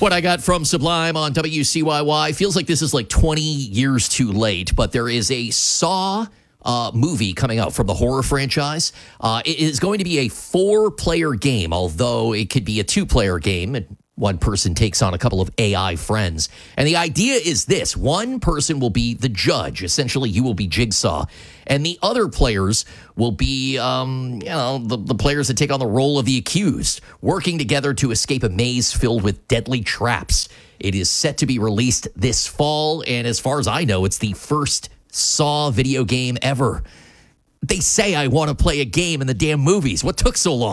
What I got from Sublime on WCYY feels like this is like 20 years too late, but there is a Saw movie coming out from the horror franchise. It is going to be a 4-player game, although it could be a 2-player game. One person takes on a couple of AI friends. And the idea is this. One person will be the judge. Essentially, you will be Jigsaw. And the other players will be, the players that take on the role of the accused, working together to escape a maze filled with deadly traps. It is set to be released this fall. And as far as I know, it's the first Saw video game ever. They say I want to play a game in the damn movies. What took so long?